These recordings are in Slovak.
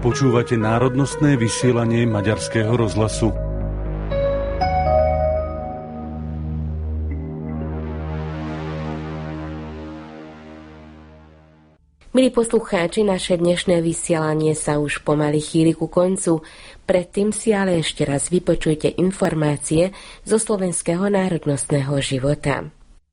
Počúvate národnostné vysielanie Maďarského rozhlasu. Milí poslucháči, naše dnešné vysielanie sa už pomaly chýli ku koncu. Predtým si ale ešte raz vypočujte informácie zo slovenského národnostného života.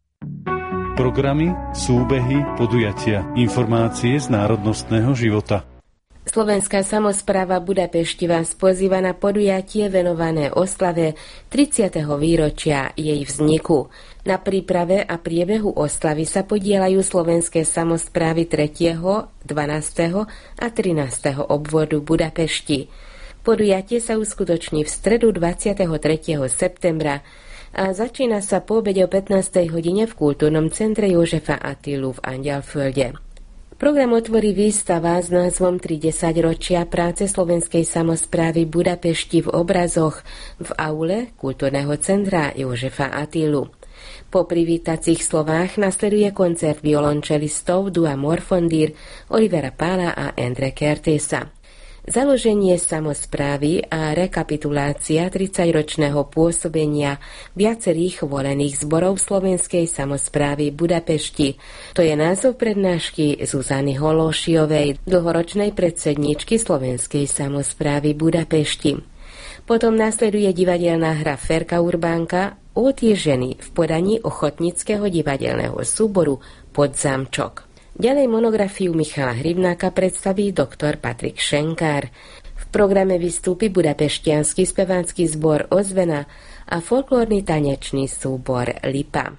Programy, súbehy, podujatia, informácie z národnostného života. Slovenská samospráva Budapešti vás pozýva na podujatie venované oslave 30. výročia jej vzniku. Na príprave a priebehu oslavy sa podieľajú slovenské samosprávy 3., 12. a 13. obvodu Budapešti. Podujatie sa uskutoční v stredu 23. septembra a začína sa po obede o 15. hodine v kultúrnom centre Jožefa Attilu v Angyalfölde. Program otvorí výstava s názvom 30 ročia práce slovenskej samosprávy Budapešti v obrazoch v aule kultúrneho centra Jožefa Attilu. Po privítacích slovách nasleduje koncert violončelistov Dua Morfondir, Olivera Pála a Endre Kertésa. Založenie samosprávy a rekapitulácia 30-ročného pôsobenia viacerých volených zborov slovenskej samosprávy Budapešti. To je názov prednášky Zuzany Holóšiovej, dlhoročnej predsedníčky slovenskej samosprávy Budapešti. Potom nasleduje divadelná hra Ferka Urbánka o tie ženy v podaní ochotníckeho divadelného súboru Podzamčok. Ďalej monografiu Michala Hrivnáka predstaví doktor Patrik Šenkár. V programe vystúpi budapeštiansky spevácky zbor Ozvena a folklórny tanečný súbor Lipa.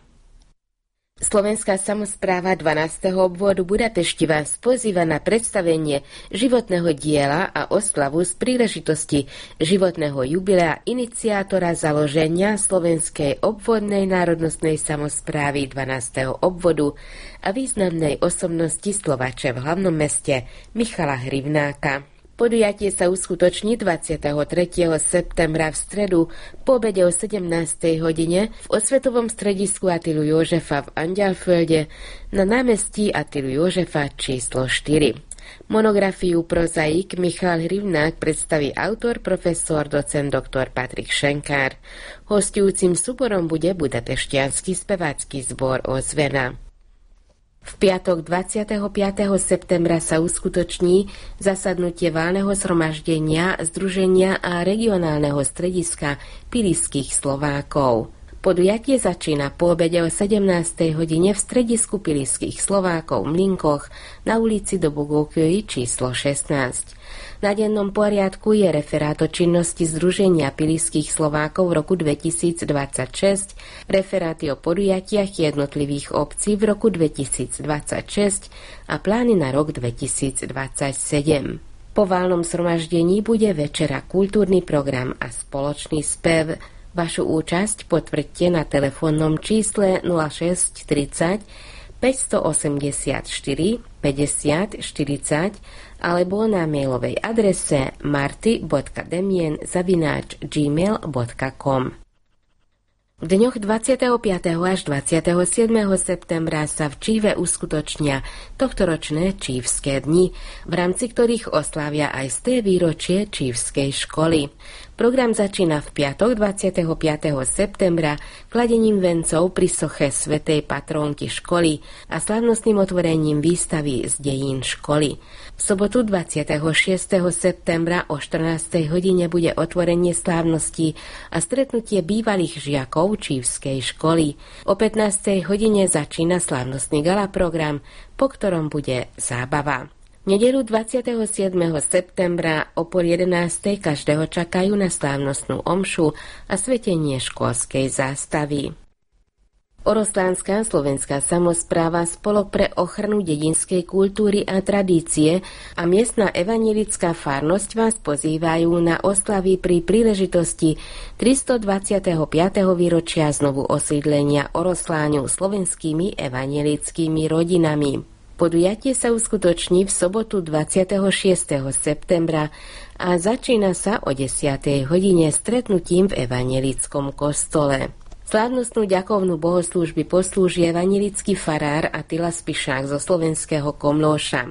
Slovenská samospráva 12. obvodu Budapešti vás pozýva na predstavenie životného diela a oslavu z príležitosti životného jubilea iniciátora založenia Slovenskej obvodnej národnostnej samosprávy 12. obvodu a významnej osobnosti Slovače v hlavnom meste Michala Hrivnáka. Podujatie sa uskutoční 23. septembra v stredu po obede o 17. hodine v osvetovom stredisku Attilu Jožefa v Angyalfölde na námestí Attilu Jožefa číslo 4. Monografiu prozaik Michal Hrivnák predstaví autor, profesor, docent dr. Patrik Šenkár. Hostujúcim súborom bude budapeštiansky spevácky zbor Ozvena. V piatok 25. septembra sa uskutoční zasadnutie valného zhromaždenia Združenia a regionálneho strediska Pilisských Slovákov. Podujatie začína po obede o 17. hodine v stredisku Pilisských Slovákov v Mlynkoch na ulici Dobogókői číslo 16. Na dennom poriadku je referát o činnosti Združenia Pilisských Slovákov v roku 2026, referáty o podujatiach jednotlivých obcí v roku 2026 a plány na rok 2027. Po valnom zhromaždení bude večera kultúrny program a spoločný spev. Vašu účasť potvrďte na telefónnom čísle 06 30 584 50 40 alebo na mailovej adrese marty.demien@gmail.com. V dňoch 25. až 27. septembra sa v Číve uskutočnia tohtoročné Čívske dni, v rámci ktorých oslávia aj 100. výročie Čívskej školy. Program začína v piatok 25. septembra kladením vencov pri soche svätej patrónky školy a slávnostným otvorením výstavy z dejín školy. V sobotu 26. septembra o 14. hodine bude otvorenie slávnosti a stretnutie bývalých žiakov Čívskej školy. O 15. hodine začína slávnostný gala program, po ktorom bude zábava. V nedeľu 27. septembra o 10:30 každého čakajú na slávnostnú omšu a svetenie školskej zástavy. Orostánska slovenská samospráva, Spolok pre ochranu dedinskej kultúry a tradície a miestna evanjelická farnosť vás pozývajú na oslavy pri príležitosti 325. výročia znovu osídlenia Orosláňov slovenskými evanjelickými rodinami. Podujatie sa uskutoční v sobotu 26. septembra a začína sa o 10. hodine stretnutím v evanjelickom kostole. Slávnostnú ďakovnú bohoslúžby poslúži evanjelický farár Attila Spišák zo slovenského Komlóša.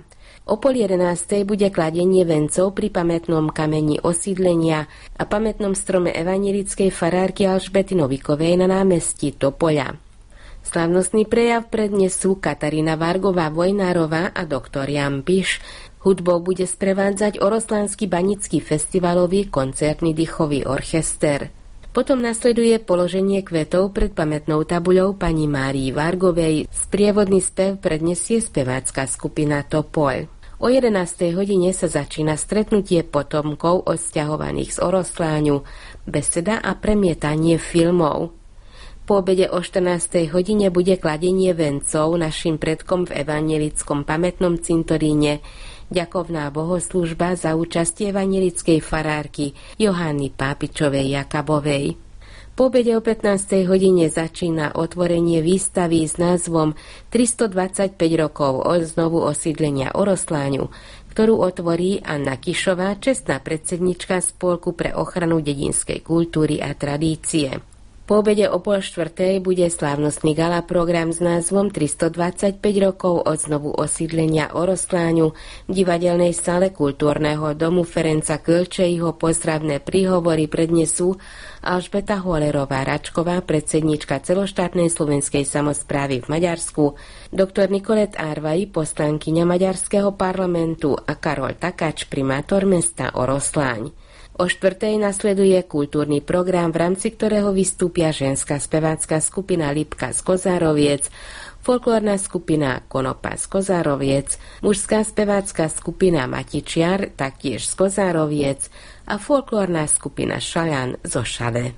O 10:30 bude kladenie vencov pri pamätnom kameni osídlenia a pamätnom strome evanjelickej farárky Alžbety Novikovej na námestí Topoľa. Slávnostný prejav prednesú Katarína Vargová Vojnárová a doktor Jan Piš. Hudbou bude sprevádzať Oroslánsky banický festivalový koncertný dýchový orchester. Potom nasleduje položenie kvetov pred pamätnou tabuľou pani Márii Vargovej. Sprievodný spev prednesie spevácka skupina Topoľ. O 11. hodine sa začína stretnutie potomkov odsťahovaných z Orosláňu, beseda a premietanie filmov. Po obede o 14. hodine bude kladenie vencov našim predkom v evanjelickom pamätnom cintoríne, ďakovná bohoslúžba za účastie evanjelickej farárky Johany Pápičovej Jakabovej. Po obede o 15. hodine začína otvorenie výstavy s názvom 325 rokov od znovu osídlenia Orosláňu, ktorú otvorí Anna Kišová, čestná predsednička Spolku pre ochranu dedinskej kultúry a tradície. Po obede o 3:30 bude slávnostný gala program s názvom 325 rokov od znovu osídlenia Orosláňu v divadelnej sále kultúrneho domu Ferenca Kölčejho. Pozdravné príhovory prednesú Alžbeta Holerová-Račková, predsednička celoštátnej slovenskej samosprávy v Maďarsku, doktor Nicolet Arvaj, poslankyňa Maďarského parlamentu a Karol Takáč, primátor mesta Orosláň. O 4:00 nasleduje kultúrny program, v rámci ktorého vystúpia ženská spevácka skupina Lipka z Kozároviec, folklórna skupina Konopa z Kozároviec, mužská spevácka skupina Matičiar, taktiež z Kozároviec, a folklórna skupina Šajan zo Šave.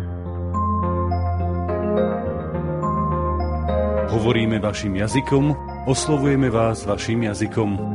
Hovoríme vašim jazykom, oslovujeme vás vašim jazykom.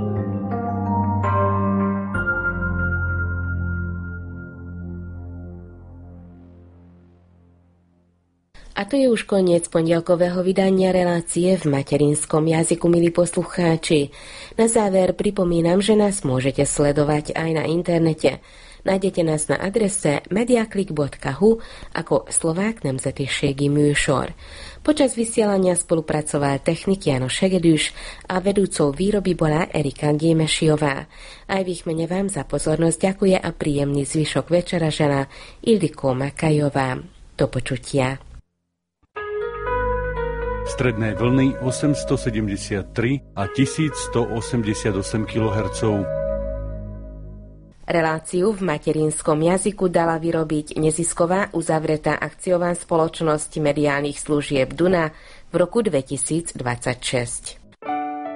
A to je už koniec pondelkového vydania relácie v materinskom jazyku, milí poslucháči. Na záver pripomínam, že nás môžete sledovať aj na internete. Nájdete nás na adrese mediaklik.hu ako Slovák nemzetiségi műsor. Počas vysielania spolupracoval technik János Hegedűs a vedúcou výroby bola Erika Gémešiová. Aj v ich mene vám za pozornosť ďakuje a príjemný zvyšok večera želá Ildiko Makajová. Do počutia. Stredné vlny 873 a 1188 kHz. Reláciu v materinskom jazyku dala vyrobiť nezisková uzavretá akciová spoločnosť mediálnych služieb Duna v roku 2026.